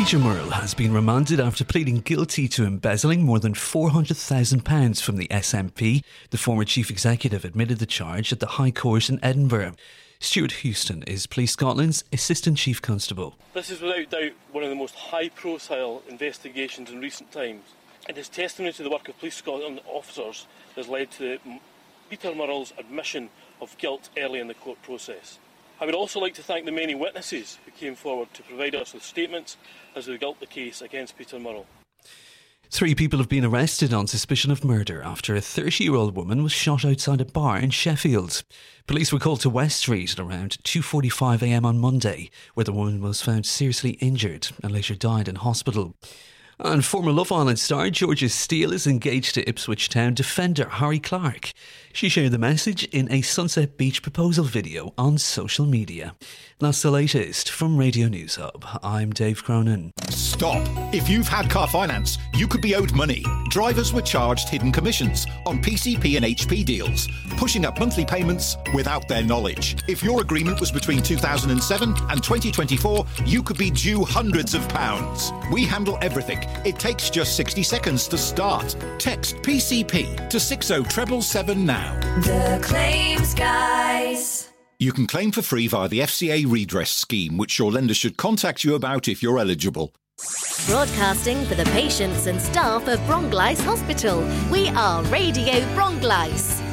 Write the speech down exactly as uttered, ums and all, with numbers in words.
Peter Murrell has been remanded after pleading guilty to embezzling more than four hundred thousand pounds from the S N P. The former chief executive admitted the charge at the High Court in Edinburgh. Stuart Houston is Police Scotland's Assistant Chief Constable. This is without doubt one of the most high-profile investigations in recent times. It is testimony to the work of Police Scotland officers that has led to Peter Murrell's admission of guilt early in the court process. I would also like to thank the many witnesses who came forward to provide us with statements as we built the case against Peter Murrell. Three people have been arrested on suspicion of murder after a thirty-year-old woman was shot outside a bar in Sheffield. Police were called to West Street at around two forty-five a m on Monday, where the woman was found seriously injured and later died in hospital. And former Love Island star Georgia Steele is engaged to Ipswich Town defender Harry Clark. She shared the message in a Sunset Beach proposal video on social media. That's the latest from Radio News Hub. I'm Dave Cronin. Stop. If you've had car finance, you could be owed money. Drivers were charged hidden commissions on P C P and H P deals, pushing up monthly payments without their knowledge. If your agreement was between two thousand seven and twenty twenty-four, you could be due hundreds of pounds. We handle everything. It takes just sixty seconds to start. Text P C P to six oh seven seven now. The Claims Guys. You can claim for free via the F C A redress scheme, which your lender should contact you about if you're eligible. Broadcasting for the patients and staff of Bronglice Hospital. We are Radio Bronglice.